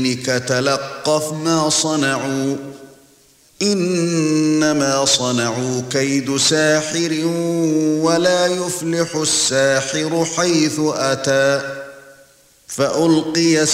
تلقف ما صنعوا إنما صنعوا كيد ساحر ولا يفلح الساحر حيث أتى فألقي